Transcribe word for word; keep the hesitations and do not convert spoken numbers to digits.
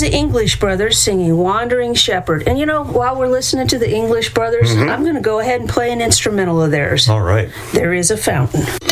the English Brothers singing Wandering Shepherd. And you know, while we're listening to the English Brothers, mm-hmm. I'm going to go ahead and play an instrumental of theirs. All right. There is a fountain.